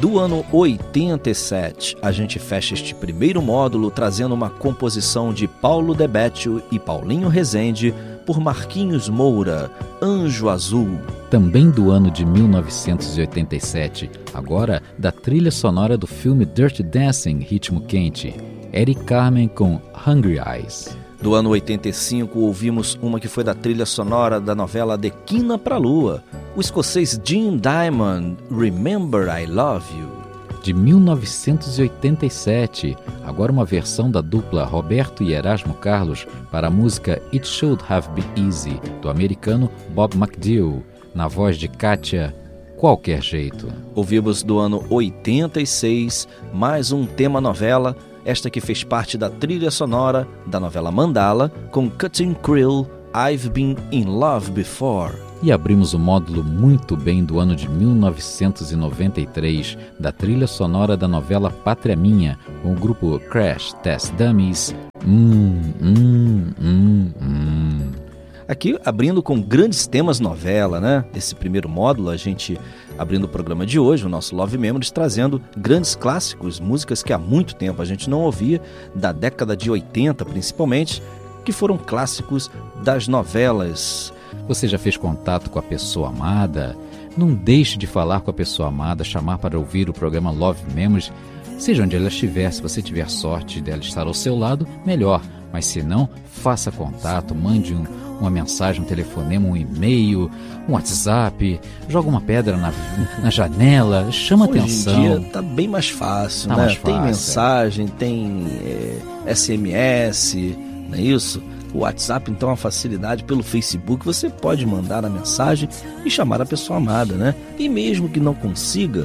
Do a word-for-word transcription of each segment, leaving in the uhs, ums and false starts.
Do ano oitenta e sete, a gente fecha este primeiro módulo trazendo uma composição de Paulo De Bétio e Paulinho Rezende por Marquinhos Moura, Anjo Azul. Também do ano de mil novecentos e oitenta e sete, agora da trilha sonora do filme Dirty Dancing, Ritmo Quente, Eric Carmen com Hungry Eyes. Do ano oitenta e cinco, ouvimos uma que foi da trilha sonora da novela De Quina pra Lua, o escocês Jim Diamond, Remember I Love You. De mil novecentos e oitenta e sete, agora uma versão da dupla Roberto e Erasmo Carlos para a música It Should Have Been Easy, do americano Bob McDill, na voz de Kátia Qualquer Jeito. Ouvimos do ano oitenta e seis mais um tema novela, esta que fez parte da trilha sonora da novela Mandala, com Cutting Krill, I've Been in Love Before. E abrimos o módulo muito bem do ano de mil novecentos e noventa e três, da trilha sonora da novela Pátria Minha, com o grupo Crash Test Dummies. Hum, hum, hum, hum. Aqui abrindo com grandes temas novela, né? Esse primeiro módulo, a gente abrindo o programa de hoje, o nosso Love Memories, trazendo grandes clássicos, músicas que há muito tempo a gente não ouvia, da década de oitenta principalmente, que foram clássicos das novelas. Você já fez contato com a pessoa amada? Não deixe de falar com a pessoa amada, chamar para ouvir o programa Love Memories, seja onde ela estiver. Se você tiver sorte dela estar ao seu lado, melhor. Mas se não, faça contato, mande um, uma mensagem, um telefonema, um e-mail, um WhatsApp, joga uma pedra na, na janela, chama Hoje atenção. Hoje em dia tá bem mais fácil, tá né? Mais tem fácil, mensagem, é. tem é, S M S, não é isso? O WhatsApp, então, é uma facilidade. Pelo Facebook, você pode mandar a mensagem e chamar a pessoa amada, né? E mesmo que não consiga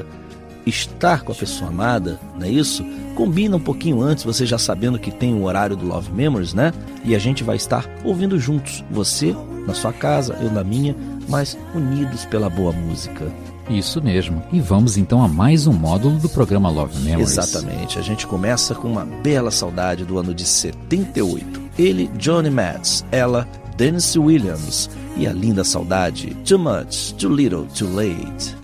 estar com a pessoa amada, não é isso? Combina um pouquinho antes, você já sabendo que tem o horário do Love Memories, né? E a gente vai estar ouvindo juntos. Você na sua casa, eu na minha, mas unidos pela boa música. Isso mesmo. E vamos então a mais um módulo do programa Love Memories. Exatamente. A gente começa com uma bela saudade do ano de setenta e oito. Ele, Johnny Metz, ela, Dennis Williams, e a linda saudade, Too Much, Too Little, Too Late.